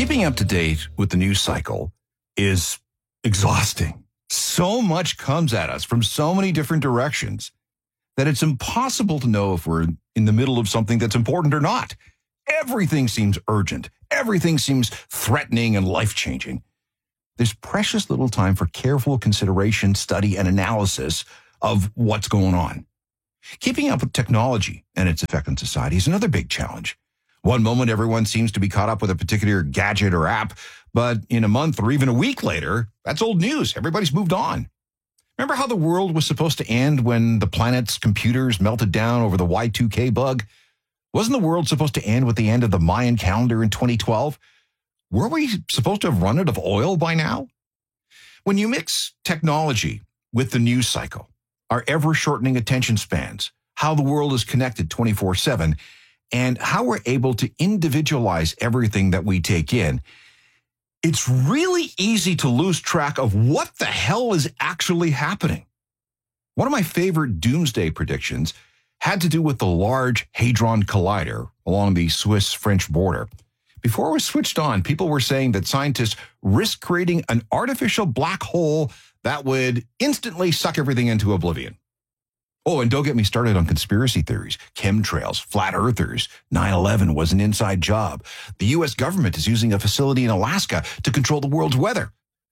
Keeping up to date with the news cycle is exhausting. So much comes at us from so many different directions that it's impossible to know if we're in the middle of something that's important or not. Everything seems urgent. Everything seems threatening and life-changing. There's precious little time for careful consideration, study, and analysis of what's going on. Keeping up with technology and its effect on society is another big challenge. One moment, everyone seems to be caught up with a particular gadget or app, but in a month or even a week later, that's old news. Everybody's moved on. Remember how the world was supposed to end when the planet's computers melted down over the Y2K bug? Wasn't the world supposed to end with the end of the Mayan calendar in 2012? Were we supposed to have run out of oil by now? When you mix technology with the news cycle, our ever-shortening attention spans, how the world is connected 24/7, and how we're able to individualize everything that we take in, it's really easy to lose track of what the hell is actually happening. One of my favorite doomsday predictions had to do with the Large Hadron Collider along the Swiss-French border. Before it was switched on, people were saying that scientists risk creating an artificial black hole that would instantly suck everything into oblivion. Oh, and don't get me started on conspiracy theories, chemtrails, flat earthers. 9/11 was an inside job. The U.S. government is using a facility in Alaska to control the world's weather.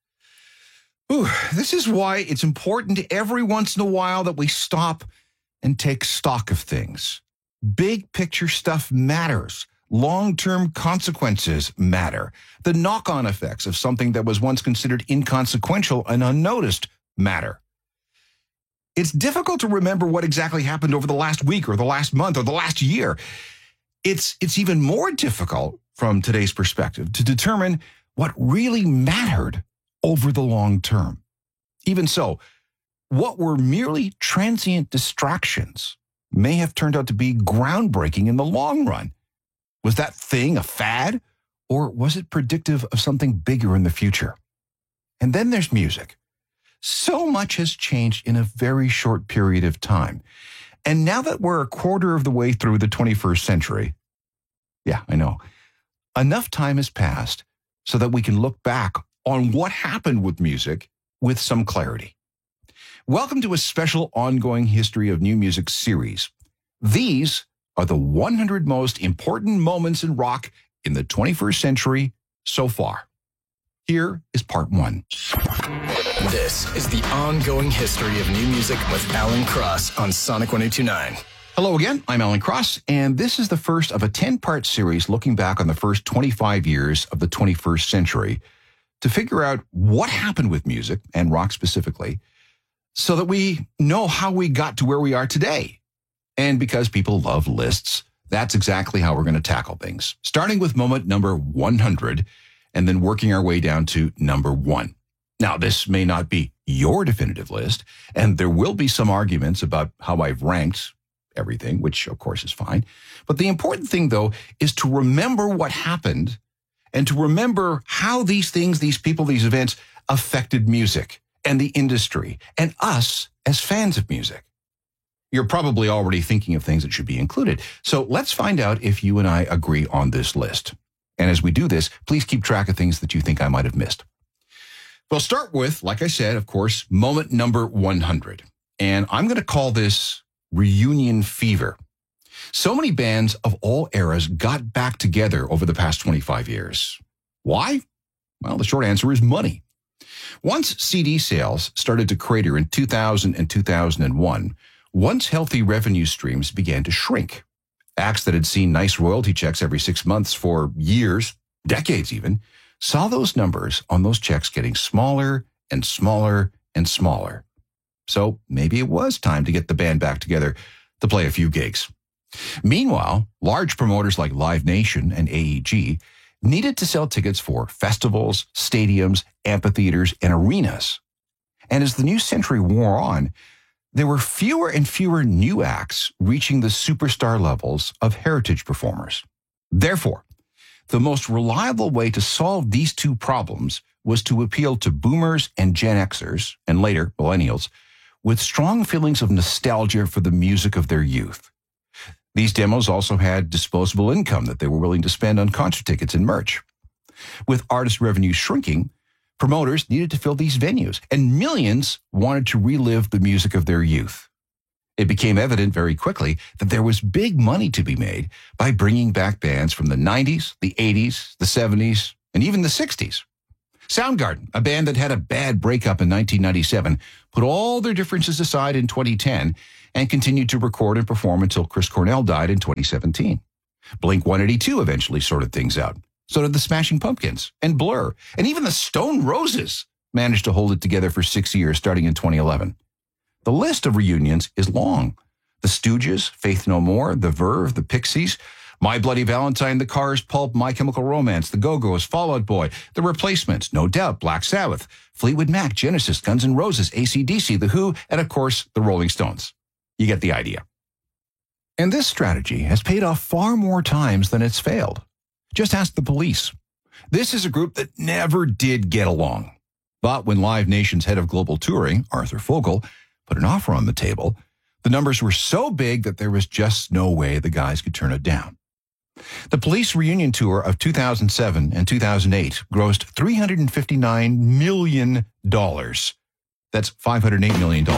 Ooh, this is why it's important every once in a while that we stop and take stock of things. Big picture stuff matters. Long-term consequences matter. The knock-on effects of something that was once considered inconsequential and unnoticed matter. It's difficult to remember what exactly happened over the last week or the last month or the last year. It's even more difficult from today's perspective to determine what really mattered over the long term. Even so, what were merely transient distractions may have turned out to be groundbreaking in the long run. Was that thing a fad, or was it predictive of something bigger in the future? And then there's music. So much has changed in a very short period of time. And now that we're a quarter of the way through the 21st century, yeah, I know, enough time has passed so that we can look back on what happened with music with some clarity. Welcome to a special ongoing History of New Music series. These are the 100 most important moments in rock in the 21st century so far. Here is part one. This is the ongoing history of new music with Alan Cross on Sonic 102.9. Hello again, I'm Alan Cross, and this is the first of a 10-part series looking back on the first 25 years of the 21st century to figure out what happened with music, and rock specifically, so that we know how we got to where we are today. And because people love lists, that's exactly how we're going to tackle things, starting with moment number 100 and then working our way down to number 1. Now, this may not be your definitive list, and there will be some arguments about how I've ranked everything, which of course is fine. But the important thing, though, is to remember what happened and to remember how these things, these people, these events affected music and the industry and us as fans of music. You're probably already thinking of things that should be included. So let's find out if you and I agree on this list. And as we do this, please keep track of things that you think I might have missed. We'll start with, like I said, of course, moment number 100. And I'm going to call this reunion fever. So many bands of all eras got back together over the past 25 years. Why? Well, the short answer is money. Once CD sales started to crater in 2000 and 2001, once healthy revenue streams began to shrink. Acts that had seen nice royalty checks every 6 months for years, decades even, saw those numbers on those checks getting smaller and smaller and smaller. So maybe it was time to get the band back together to play a few gigs. Meanwhile, large promoters like Live Nation and AEG needed to sell tickets for festivals, stadiums, amphitheaters, and arenas. And as the new century wore on, there were fewer and fewer new acts reaching the superstar levels of heritage performers. Therefore, the most reliable way to solve these two problems was to appeal to boomers and Gen Xers, and later millennials, with strong feelings of nostalgia for the music of their youth. These demos also had disposable income that they were willing to spend on concert tickets and merch. With artist revenue shrinking, promoters needed to fill these venues, and millions wanted to relive the music of their youth. It became evident very quickly that there was big money to be made by bringing back bands from the 90s, the 80s, the 70s, and even the 60s. Soundgarden, a band that had a bad breakup in 1997, put all their differences aside in 2010 and continued to record and perform until Chris Cornell died in 2017. Blink-182 eventually sorted things out. So did the Smashing Pumpkins and Blur, and even the Stone Roses managed to hold it together for 6 years starting in 2011. The list of reunions is long. The Stooges, Faith No More, The Verve, The Pixies, My Bloody Valentine, The Cars, Pulp, My Chemical Romance, The Go-Go's, Fall Out Boy, The Replacements, No Doubt, Black Sabbath, Fleetwood Mac, Genesis, Guns N' Roses, AC/DC, The Who, and of course, The Rolling Stones. You get the idea. And this strategy has paid off far more times than it's failed. Just ask the Police. This is a group that never did get along. But when Live Nation's head of global touring, Arthur Fogel, put an offer on the table, the numbers were so big that there was just no way the guys could turn it down. The Police reunion tour of 2007 and 2008 grossed $359 million. That's $508 million